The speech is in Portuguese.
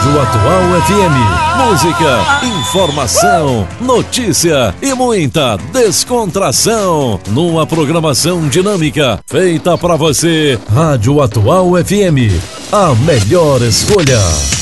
Rádio Atual FM. Música, informação, notícia e muita descontração. Numa programação dinâmica feita para você. Rádio Atual FM. A melhor escolha.